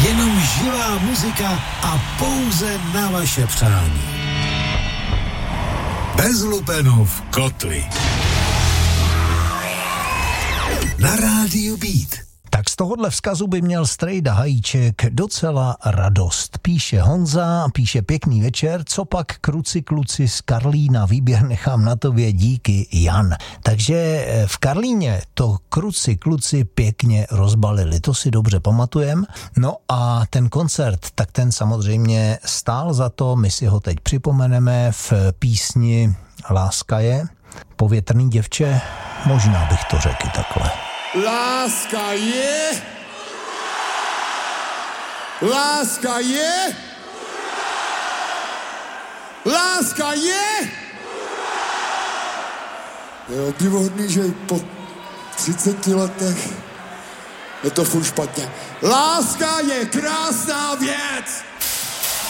Jenom živá muzika a pouze na vaše přání. Bez lupenů v kotli. Na rádiu Beat. Tak z tohohle vzkazu by měl Strejda Hajíček docela radost. Píše Honza, píše pěkný večer, co pak kruci kluci z Karlína, výběr nechám na tobě, díky Jan. Takže v Karlíně to kruci kluci pěkně rozbalili, to si dobře pamatujem. No a ten koncert, tak ten samozřejmě stál za to, my si ho teď připomeneme v písni Láska je, Povětrný děvče, možná bych to řekl takhle. Láska je! Láska je! Láska je! Je obdivuhodný, že po 30 letech je to furt špatně. Láska je krásná věc!